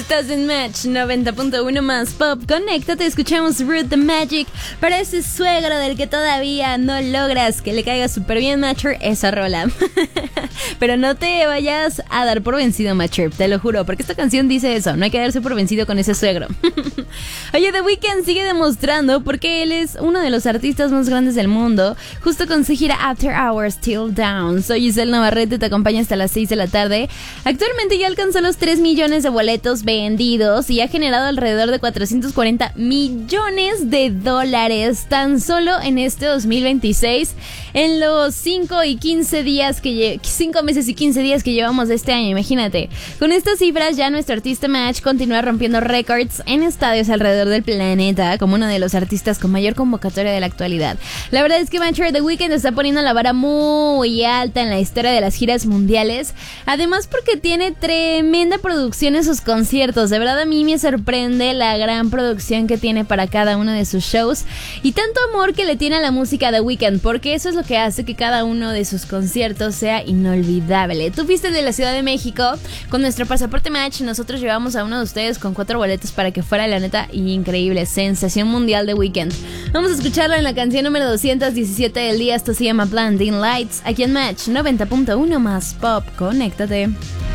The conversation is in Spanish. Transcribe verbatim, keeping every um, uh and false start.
Estás en Match noventa punto uno más Pop. Conéctate, escuchamos Root the Magic. Para ese suegro del que todavía no logras que le caiga súper bien, Matcher, esa rola. Pero no te vayas a dar por vencido, Matcher, te lo juro, porque esta canción dice eso, no hay que darse por vencido con ese suegro. Oye, The Weeknd sigue demostrando porque él es uno de los artistas más grandes del mundo, justo con su gira After Hours Till Down. Soy Giselle Navarrete, te acompaña hasta las seis de la tarde. Actualmente ya alcanzó los tres millones de boletos vendidos y ha generado alrededor de cuatrocientos cuarenta millones de dólares tan solo en este dos mil veintiséis, en los cinco y quince días que lle- cinco meses y quince días que llevamos de este año, imagínate. Con estas cifras ya nuestro artista Match continúa rompiendo récords en estadios alrededor del planeta como uno de los artistas con mayor convocatoria de la actualidad. La verdad es que Matcher, The Weeknd está poniendo la vara muy alta en la historia de las giras mundiales, además porque tiene tremenda producción en sus conciertos. De verdad a mí me sorprende la gran producción que tiene para cada uno de sus shows y tanto amor que le tiene a la música de The Weeknd, porque eso es lo que hace que cada uno de sus conciertos sea inolvidable. Tú fuiste de la Ciudad de México, con nuestro pasaporte Match nosotros llevamos a uno de ustedes con cuatro boletos para que fuera, la neta, increíble, sensación mundial de Weeknd. Vamos a escucharlo en la canción número doscientos diecisiete del día. Esto se llama Blinding Lights, aquí en Match noventa punto uno más Pop. Conéctate.